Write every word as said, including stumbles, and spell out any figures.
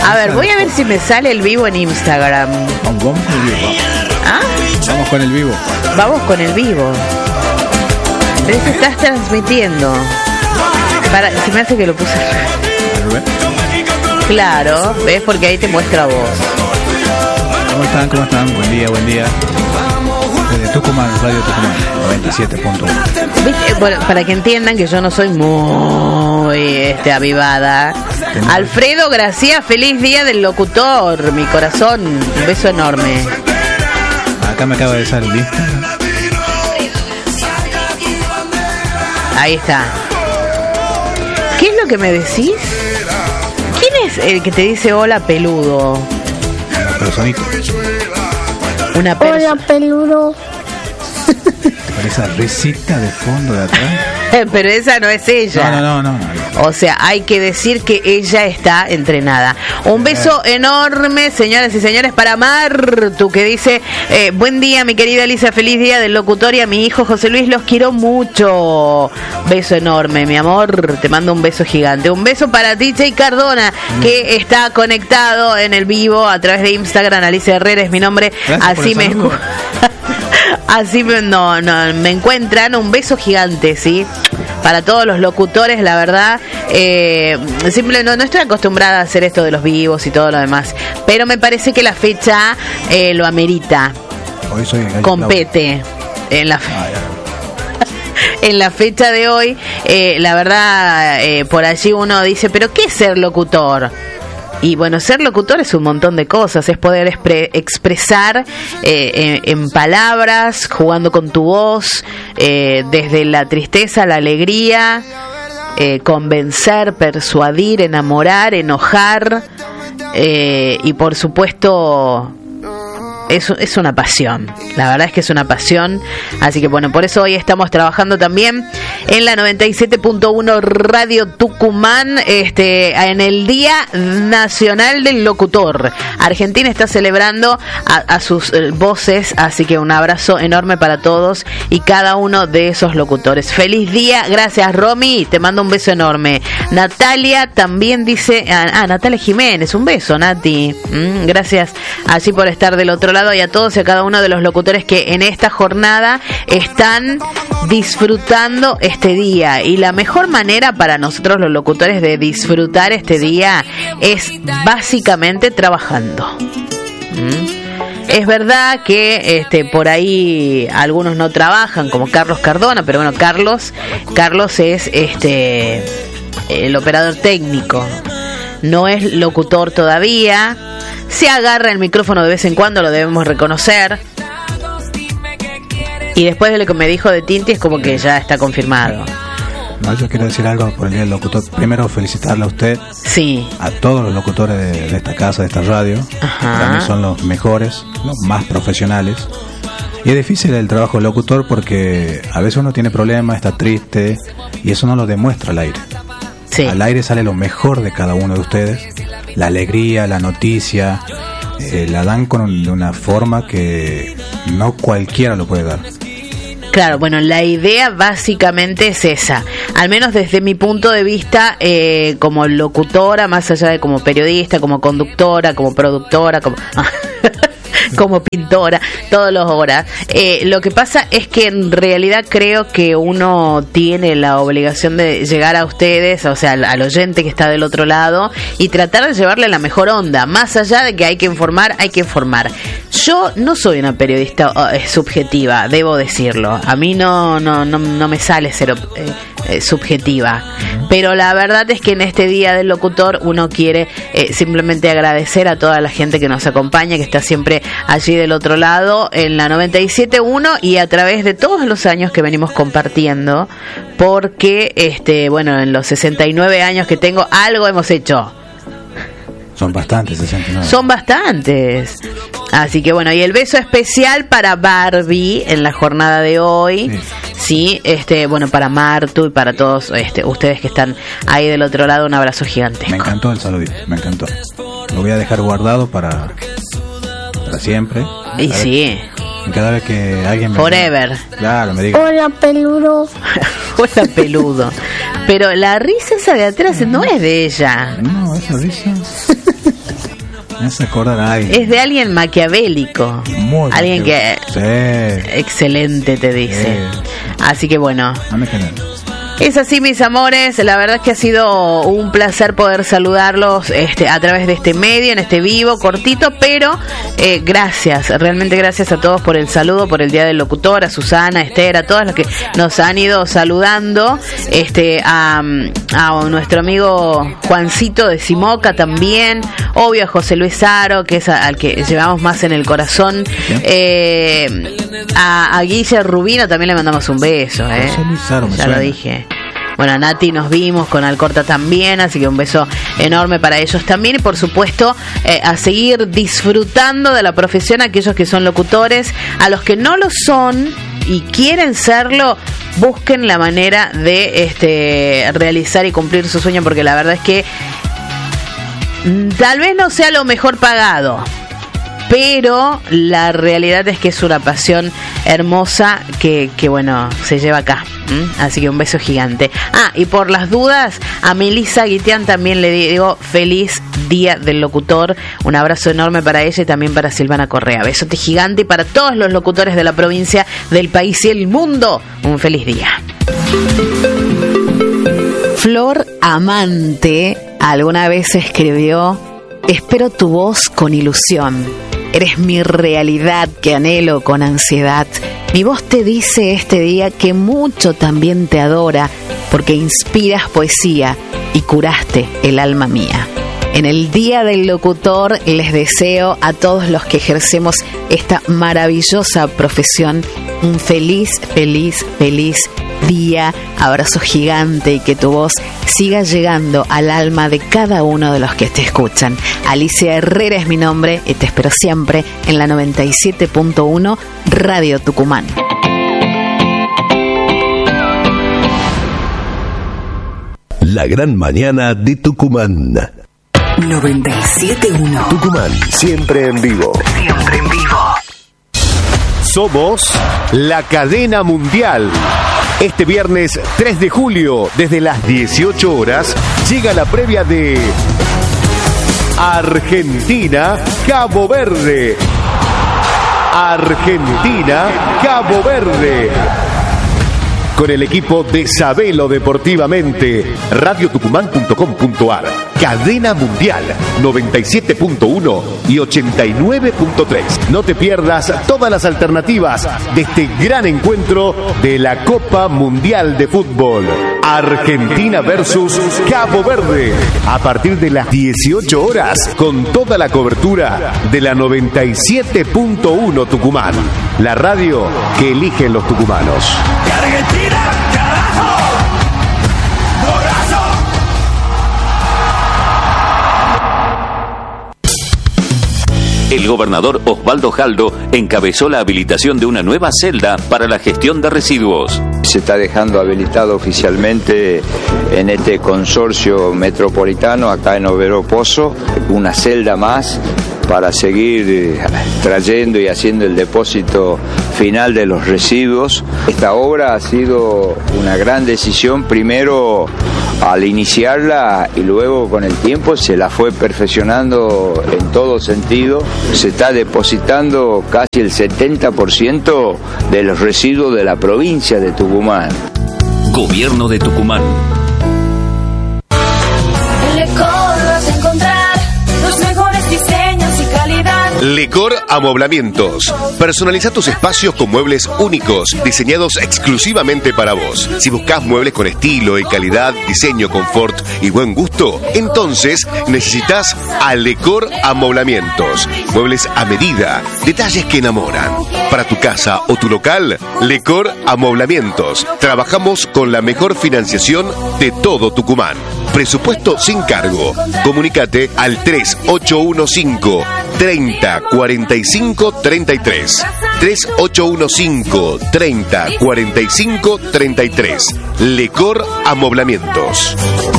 A ver, voy a ver si me sale el vivo en Instagram. Vamos, vamos con el vivo. Vamos. ¿Ah? Vamos con el vivo. Vamos con el vivo. ¿Ves? Estás transmitiendo. Para, se me hace que lo puse. Claro, ¿ves? Porque ahí te muestra vos. ¿Cómo están? ¿Cómo están? Buen día, buen día. Desde Tucumán, Radio Tucumán, noventa y siete punto uno. Bueno, para que entiendan que yo no soy muy este, avivada. Alfredo Gracia, feliz día del locutor, mi corazón, un beso enorme. Acá me acaba de salir. Ahí está. ¿Qué es lo que me decís? ¿Quién es el que te dice hola peludo? Una personita. Una persona. Hola peludo. Con esa risita de fondo de atrás. Pero esa no es ella. No, no, no, no, no. O sea, hay que decir que ella está entrenada. Un beso enorme, señoras y señores, para Martu, que dice, eh, buen día, mi querida Elisa, feliz día del locutor y a mi hijo José Luis, los quiero mucho. Beso enorme, mi amor, te mando un beso gigante. Un beso para D J Cardona, mm. que está conectado en el vivo a través de Instagram. Alicia Herrera es mi nombre. Gracias. Así me escucha. Así me, no, no, me encuentran. Un beso gigante, ¿sí? Para todos los locutores, la verdad. Eh, simple, no, no estoy acostumbrada a hacer esto de los vivos y todo lo demás. Pero me parece que la fecha eh, lo amerita. Hoy soy compete en la fe- ah, en la fecha de hoy. Eh, la verdad, eh, por allí uno dice, ¿pero qué es ser locutor? Y bueno, ser locutor es un montón de cosas, es poder expre- expresar eh, en, en palabras, jugando con tu voz, eh, desde la tristeza a la alegría, eh, convencer, persuadir, enamorar, enojar, eh, y por supuesto es, es una pasión, la verdad es que es una pasión, así que bueno, por eso hoy estamos trabajando también en la noventa y siete punto uno Radio Tucumán, este, en el Día Nacional del Locutor. Argentina está celebrando a, a sus eh, voces, así que un abrazo enorme para todos y cada uno de esos locutores. Feliz día, gracias Romy, te mando un beso enorme. Natalia también dice, ah, ah Natalia Jiménez, un beso Nati, mm, gracias así por estar del otro lado y a todos y a cada uno de los locutores que en esta jornada están disfrutando este día. Y la mejor manera para nosotros los locutores de disfrutar este día es básicamente trabajando. ¿Mm? Es verdad que este por ahí algunos no trabajan, como Carlos Cardona, pero bueno, Carlos Carlos es este el operador técnico, no es locutor todavía. Se agarra el micrófono de vez en cuando, lo debemos reconocer. Y después de lo que me dijo de Tinti es como que ya está confirmado. No, yo quiero decir algo por el día del locutor. Primero felicitarle a usted. Sí. A todos los locutores de, de esta casa, de esta radio. Ajá. Para mí son los mejores, los más profesionales. Y es difícil el trabajo del locutor porque a veces uno tiene problemas, está triste y eso no lo demuestra al aire. Sí. Al aire sale lo mejor de cada uno de ustedes. La alegría, la noticia, eh, la dan con de una forma que no cualquiera lo puede dar. Claro, bueno, la idea básicamente es esa, al menos desde mi punto de vista, eh, como locutora, más allá de como periodista, como conductora, como productora, como... como pintora, todos los horas. Eh, lo que pasa es que en realidad creo que uno tiene la obligación de llegar a ustedes, o sea, al, al oyente que está del otro lado, y tratar de llevarle la mejor onda. Más allá de que hay que informar, hay que informar. Yo no soy una periodista uh, subjetiva, debo decirlo. A mí no no no, no me sale ser eh, eh, subjetiva. Pero la verdad es que en este Día del Locutor uno quiere eh, simplemente agradecer a toda la gente que nos acompaña, que está siempre allí del otro lado en la noventa y siete punto uno y a través de todos los años que venimos compartiendo, porque este bueno, en los sesenta y nueve años que tengo, algo hemos hecho. Son bastantes, sesenta y nueve. Son bastantes. Así que bueno, y el beso especial para Barbie en la jornada de hoy. Sí. Sí, este, bueno, para Martu y para todos este, ustedes que están ahí del otro lado, un abrazo gigantesco. Me encantó el saludito, me encantó. Lo voy a dejar guardado para, para siempre. Y sí. Y cada vez que alguien me Forever. Diga, claro, me diga. Hola peludo. Hola peludo. Pero la risa esa de atrás no es de ella. No, esa risa. Me hace acordar a alguien. Es de alguien maquiavélico. Muy alguien que... Sí. Excelente, te dice. Sí. Así que bueno. No me quedan. Es así, mis amores, la verdad es que ha sido un placer poder saludarlos este, a través de este medio, en este vivo, cortito, pero eh, gracias, realmente gracias a todos por el saludo, por el Día del Locutor, a Susana, a Esther, a todos los que nos han ido saludando, este, a, a nuestro amigo Juancito de Simoca también, obvio a José Luis Aro, que es a, al que llevamos más en el corazón, eh, a, a Guille Rubino también le mandamos un beso, eh. José Luis Aro, me ya suena. lo dije. Bueno, a Nati nos vimos, con Alcorta también, así que un beso enorme para ellos también. Y por supuesto, eh, a seguir disfrutando de la profesión, aquellos que son locutores, a los que no lo son y quieren serlo, busquen la manera de este realizar y cumplir su sueño, porque la verdad es que mm, tal vez no sea lo mejor pagado, pero la realidad es que es una pasión hermosa que, que bueno, se lleva acá. ¿Mm? Así que un beso gigante. Ah, y por las dudas, a Melissa Guitián también le digo feliz Día del Locutor. Un abrazo enorme para ella y también para Silvana Correa. Besote gigante y para todos los locutores de la provincia, del país y el mundo. Un feliz día. Flor Amante alguna vez escribió: espero tu voz con ilusión. Eres mi realidad que anhelo con ansiedad. Mi voz te dice este día que mucho también te adora, porque inspiras poesía y curaste el alma mía. En el Día del Locutor les deseo a todos los que ejercemos esta maravillosa profesión un feliz, feliz, feliz día. Abrazo gigante y que tu voz siga llegando al alma de cada uno de los que te escuchan. Alicia Herrera es mi nombre y te espero siempre en la noventa y siete punto uno Radio Tucumán. La gran mañana de Tucumán. noventa y siete punto uno Tucumán, siempre en vivo. Siempre en vivo. Somos la cadena mundial. Este viernes tres de julio, desde las dieciocho horas, llega la previa de Argentina-Cabo Verde. Argentina-Cabo Verde. Con el equipo de Sabelo Deportivamente. radio tucumán punto com punto ar. Cadena Mundial noventa y siete punto uno y ochenta y nueve punto tres. No te pierdas todas las alternativas de este gran encuentro de la Copa Mundial de Fútbol. Argentina versus Cabo Verde. A partir de las dieciocho horas, con toda la cobertura de la noventa y siete punto uno Tucumán. La radio que eligen los tucumanos. ¡Argentina, carajo! ¡Golazo! El gobernador Osvaldo Jaldo encabezó la habilitación de una nueva celda para la gestión de residuos. Se está dejando habilitado oficialmente en este consorcio metropolitano, acá en Overo Pozo, una celda más para seguir trayendo y haciendo el depósito final de los residuos. Esta obra ha sido una gran decisión, primero al iniciarla y luego con el tiempo se la fue perfeccionando en todo sentido. Se está depositando casi el setenta por ciento de los residuos de la provincia de Tucumán. Gobierno de Tucumán. En Lecor vas a encontrar los mejores diseños y calidad. Lecor Amoblamientos. Personaliza tus espacios con muebles únicos, diseñados exclusivamente para vos. Si buscas muebles con estilo y calidad, diseño, confort y buen gusto, entonces necesitas a Lecor Amoblamientos. Muebles a medida, detalles que enamoran. Para tu casa o tu local, Lecor Amoblamientos. Trabajamos con la mejor financiación de todo Tucumán. Presupuesto sin cargo. Comunícate al tres ocho uno cinco, treinta, cuarenta y cinco, treinta y tres. tres ocho uno cinco, treinta, cuarenta y cinco, treinta y tres. Lecor Amoblamientos.